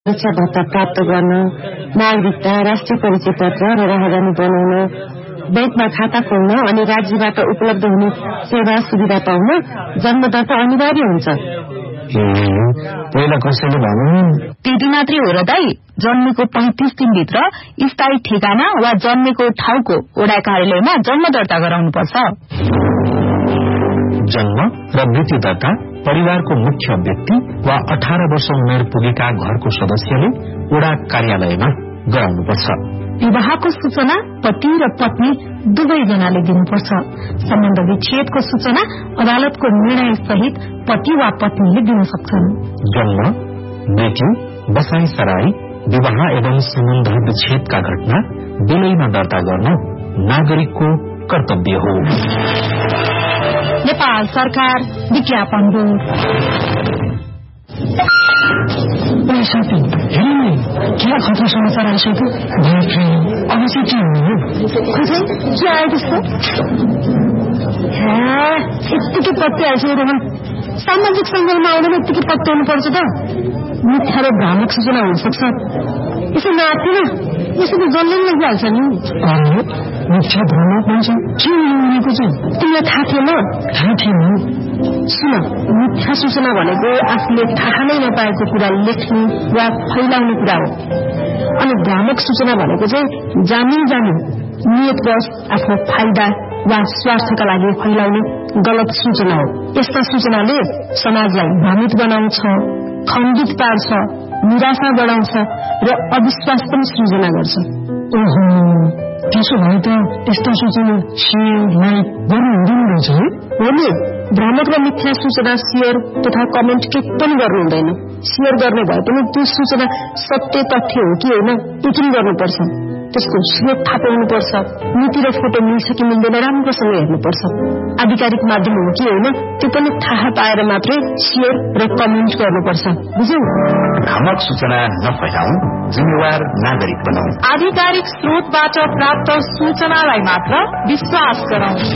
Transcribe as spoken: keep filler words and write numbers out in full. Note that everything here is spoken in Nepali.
शिक्षा भत्ता प्राप्त गर्न, नागरिकता, राष्ट्रिय परिचय पत्र र राहदानी बनाउन, बैंकमा खाता खोल्न अनि राज्यबाट उपलब्ध हुने सेवा सुविधा पाउन जन्मदर्ता अनिवार्य हुन्छ। पहिला कसैले भन्नु त्यति मात्रै हो र दाई? जन्मेको पैंतिस दिनभित्र स्थायी ठेगाना वा जन्मेको ठाउँको वडा कार्यालयमा जन्म दर्ता गराउनुपर्छ। जन्म र मृत्यु दर्ता परिवारको मुख्य व्यक्ति वा अठार वर्ष उमेर पुगेका घरको सदस्यले वडा कार्यालयमा गराउनुपर्छ। विवाहको सूचना पति र पत्नी दुवैजनाले दिनुपर्छ। सम्बन्ध विच्छेदको सूचना अदालतको निर्णय सहित पति वा पत्नीले दिन सक्छन्। जन्म, मृत्यु, बसाई सराई, विवाह एवं सम्बन्ध विच्छेदका घटना बेलैमा दर्ता गर्न नागरिकको कर्तव्य हो। नेपाल सरकार विज्ञापन बोर्ड। क्या खतरा समाचार आइसक्यो? अब चाहिँ के हुने? खोजै के आयो त्यस्तो? यत्तिकै पत्ती आइसक्यो। सामाजिक सञ्जालमा आउँदैन यत्तिकै पत्याउनु पर्छ त। मिथ्या र भ्रामक सूचना हुनसक्छ। यसो नआत्तिन, यसो त जसले पनि लगिहाल्छ नि। मिथ्या भ्रामक भन्छ के उनीको चाहिँ तिमीलाई थाहा थिएन? थाहा थिएन। सुन, मिथ्या सूचना भनेको आफूले थाहा नै नपाएको कुरा लेख्ने वा फैलाउने कुरा हो। अनि भ्रामक सूचना भनेको चाहिँ जानी जानी नियतवश आफ्नो फाइदा वा स्वार्थका लागि फैलाउने गलत सूचना हो। यस्ता सूचनाले समाजलाई भ्रमित बनाउँछ, खण्डित पार्छ, निराशा बढाउँछ र अविश्वास पनि सृजना गर्छ। ओहो, त्यसो भए त यस्ता सूचना सेयर लाइक गर्नु हुँदैन रहेछ है? हो नि, भ्रामक र मिथ्या सूचना शेयर तथा कमेन्ट के पनि गर्नु हुँदैन। शेयर गर्ने भए पनि त्यो सूचना सत्य तथ्य हो कि होइन यकिन गर्नुपर्छ। त्यसको स्रोत थाहा पाउनुपर्छ। नीति र फोटो मिल्छ कि मिल्दैन राम्रोसँग हेर्नुपर्छ। आधिकारिक माध्यम हो कि होइन त्यो पनि थाहा पाएर मात्रै शेयर र कमेन्ट गर्नुपर्छ। बुझ्यौ? भ्रामक सूचना नफैलाऊ, जिम्मेवार नागरिक बनाऊ। आधिकारिक स्रोतबाट प्राप्त सूचनालाई मात्र विश्वास गरौं।